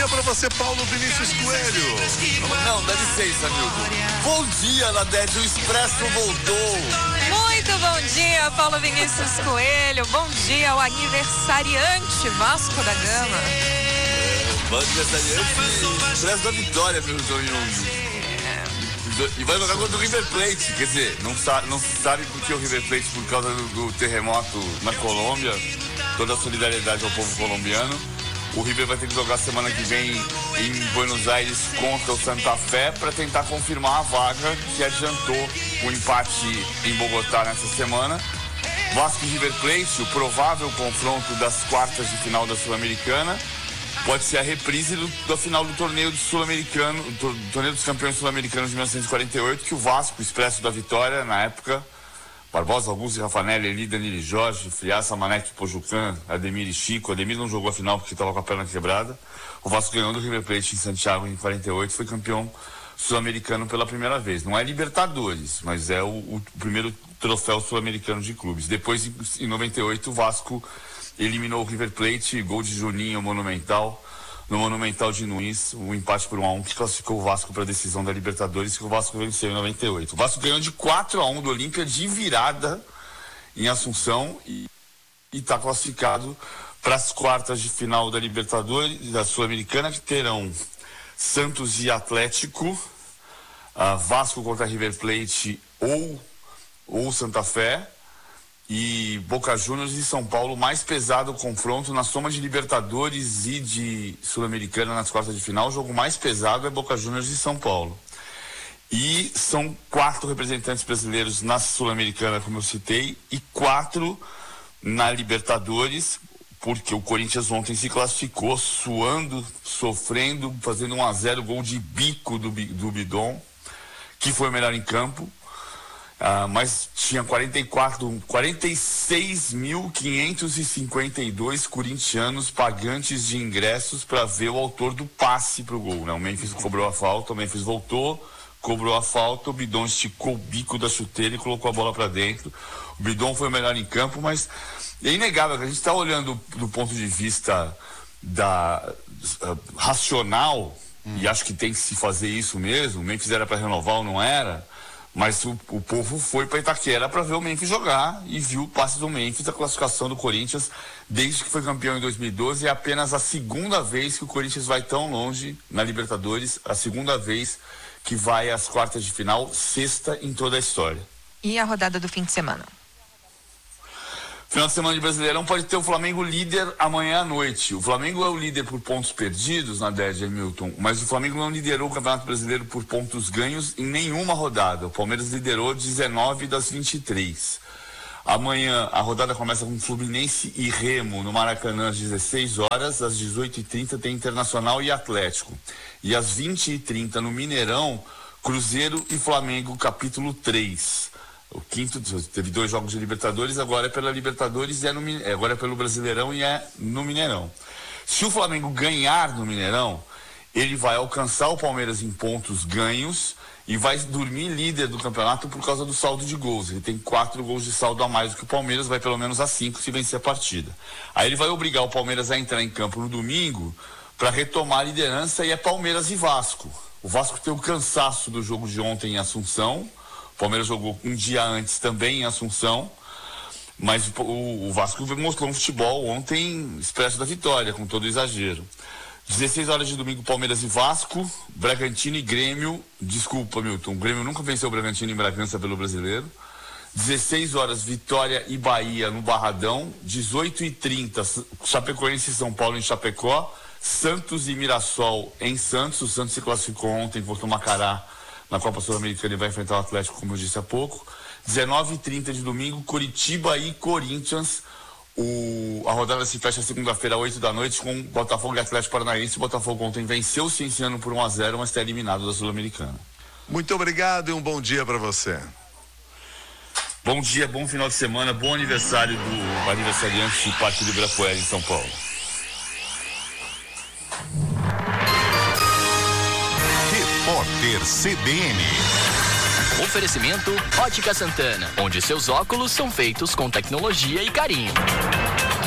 pra você, Paulo Vinícius Coelho. Não, dá licença, Milton. Bom dia, Nadete, o Expresso voltou. Muito bom dia, Paulo Vinícius Coelho. Bom dia ao aniversariante Vasco da Gama. Aniversariante Expresso da Vitória, meu Toninho. E vai jogar contra o River Plate, quer dizer, não se sabe por que o River Plate, por causa do terremoto na Colômbia, toda a solidariedade ao povo colombiano. O River vai ter que jogar semana que vem em Buenos Aires contra o Santa Fé para tentar confirmar a vaga que adiantou o empate em Bogotá nessa semana. Vasco e River Plate, o provável confronto das quartas de final da Sul-Americana, pode ser a reprise da final do torneio sul-americano, do torneio dos campeões sul-americanos de 1948, que o Vasco, Expresso da Vitória, na época, Barbosa, Augusto, Rafanelli, Eli, Danilo, Jorge, Friaça, Maneque, Pojucan, Ademir e Chico. Ademir não jogou a final porque estava com a perna quebrada. O Vasco ganhou do River Plate em Santiago em 48, foi campeão sul-americano pela primeira vez. Não é Libertadores, mas é o primeiro troféu sul-americano de clubes. Depois, em 98, o Vasco eliminou o River Plate, gol de Juninho, Monumental, no Monumental de Nunes, um empate por 1-1 que classificou o Vasco para a decisão da Libertadores, que o Vasco venceu em 98. O Vasco ganhou de 4-1 do Olímpia de virada em Assunção e está classificado para as quartas de final da Libertadores, da Sul-Americana, que terão Santos e Atlético, Vasco contra River Plate ou Santa Fé, e Boca Juniors e São Paulo. Mais pesado o confronto na soma de Libertadores e de Sul-Americana nas quartas de final. O jogo mais pesado é Boca Juniors e São Paulo. E são 4 representantes brasileiros na Sul-Americana, como eu citei, e 4 na Libertadores, porque o Corinthians ontem se classificou suando, sofrendo, fazendo 1-0, gol de bico do Bidon, que foi o melhor em campo. Mas tinha 46.552 corintianos pagantes de ingressos para ver o autor do passe pro gol, né? O Memphis cobrou a falta, o Memphis voltou, cobrou a falta, o Bidon esticou o bico da chuteira e colocou a bola para dentro. O Bidon foi o melhor em campo, mas é inegável que a gente está olhando do ponto de vista racional, e acho que tem que se fazer isso mesmo. O Memphis era para renovar ou não era? Mas o povo foi para Itaquera para ver o Memphis jogar e viu o passe do Memphis, a classificação do Corinthians, desde que foi campeão em 2012. É apenas a segunda vez que o Corinthians vai tão longe na Libertadores, a segunda vez que vai às quartas de final, sexta em toda a história. E a rodada do fim de semana? Final de semana de Brasileirão pode ter o Flamengo líder amanhã à noite. O Flamengo é o líder por pontos perdidos na Dédia, Milton, mas o Flamengo não liderou o Campeonato Brasileiro por pontos ganhos em nenhuma rodada. O Palmeiras liderou 19 das 23. Amanhã a rodada começa com Fluminense e Remo no Maracanã às 16 horas. Às 18h30 tem Internacional e Atlético. E às 20h30 no Mineirão, Cruzeiro e Flamengo, capítulo 3. O quinto, teve 2 jogos de Libertadores, agora é pela Libertadores, agora é pelo Brasileirão e é no Mineirão. Se o Flamengo ganhar no Mineirão, ele vai alcançar o Palmeiras em pontos ganhos e vai dormir líder do campeonato por causa do saldo de gols. Ele tem 4 gols de saldo a mais do que o Palmeiras, vai pelo menos a 5 se vencer a partida. Aí ele vai obrigar o Palmeiras a entrar em campo no domingo para retomar a liderança, e é Palmeiras e Vasco. O Vasco tem o cansaço do jogo de ontem em Assunção. O Palmeiras jogou um dia antes também em Assunção, mas o Vasco mostrou um futebol ontem expresso da vitória, com todo exagero. 16 horas de domingo, Palmeiras e Vasco, Bragantino e Grêmio. Desculpa, Milton, o Grêmio nunca venceu o Bragantino em Bragança pelo Brasileiro. 16 horas, Vitória e Bahia no Barradão. 18h30, Chapecoense e São Paulo em Chapecó. Santos e Mirassol em Santos. O Santos se classificou ontem contra o Macará na Copa Sul-Americana e vai enfrentar o Atlético, como eu disse há pouco. 19h30 de domingo, Curitiba e Corinthians. A rodada se fecha segunda-feira, 8 da noite, com Botafogo e Atlético Paranaense. O Botafogo ontem venceu o Cienciano por 1-0, mas está eliminado da Sul-Americana. Muito obrigado e um bom dia para você. Bom dia, bom final de semana, bom aniversário do aniversariante do Parque do Ibirapuera, em São Paulo. Repórter CBN. Oferecimento Ótica Santana, onde seus óculos são feitos com tecnologia e carinho.